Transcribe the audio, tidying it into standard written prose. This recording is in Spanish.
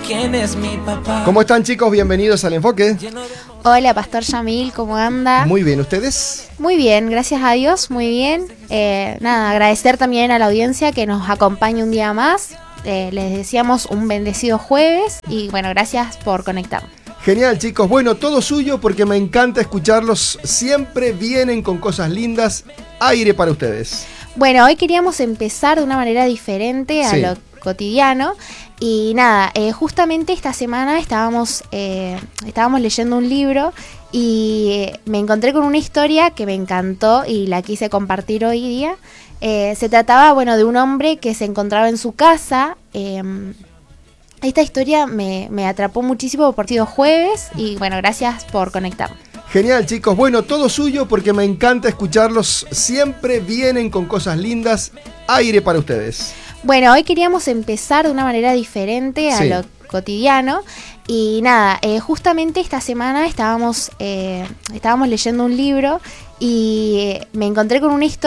quién es mi papá. ¿Cómo están, chicos? Bienvenidos al Enfoque. Hola, Pastor Yamil, ¿cómo anda? Muy bien, ¿ustedes? Muy bien, gracias a Dios, muy bien. Agradecer también a la audiencia que nos acompañe un día más. Les deseamos un bendecido jueves y bueno, gracias por conectar. Genial, chicos. Bueno, todo suyo porque me encanta escucharlos. Siempre vienen con cosas lindas. Aire para ustedes. Bueno, hoy queríamos empezar de una manera diferente a lo cotidiano. Y justamente esta semana estábamos leyendo un libro y me encontré con una historia que me encantó y la quise compartir hoy día. Se trataba, de un hombre que se encontraba en su casa. Esta historia me atrapó muchísimo por sido jueves y bueno, gracias por conectar. Genial, chicos. Bueno, todo suyo porque me encanta escucharlos. Siempre vienen con cosas lindas. Aire para ustedes. Bueno, hoy queríamos empezar de una manera diferente a lo cotidiano. Y justamente esta semana estábamos leyendo un libro y me encontré con una historia